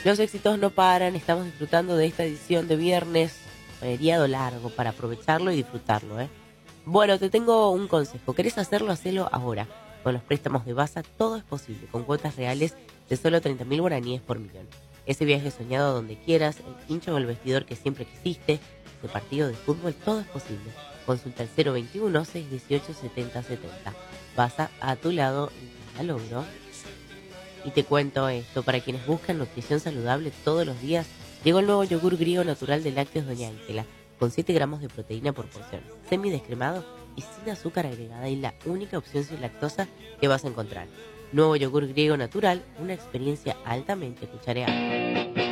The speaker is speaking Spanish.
Los éxitos no paran, estamos disfrutando de esta edición de viernes, feriado largo, para aprovecharlo y disfrutarlo, ¿eh? Bueno, te tengo un consejo. ¿Querés hacerlo? Hacelo ahora. Con los préstamos de Basa todo es posible, con cuotas reales de solo 30.000 guaraníes por millón. Ese viaje soñado donde quieras, el hincha o el vestidor que siempre quisiste, ese partido de fútbol, todo es posible. Consulta el 021-618-7070. Basa a tu lado y al logro. Y te cuento esto, para quienes buscan nutrición saludable todos los días, llegó el nuevo yogur griego natural de lácteos Doña Ángela, con 7 gramos de proteína por porción, semidescremado y sin azúcar agregada y la única opción sin lactosa que vas a encontrar. Nuevo yogur griego natural, una experiencia altamente cuchareada.